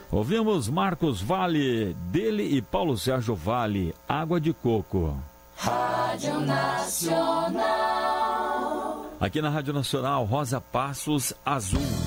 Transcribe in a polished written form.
Ouvimos Marcos Valle, dele e Paulo Sérgio Valle, Água de Coco. Rádio Nacional. Aqui na Rádio Nacional, Rosa Passos Azul.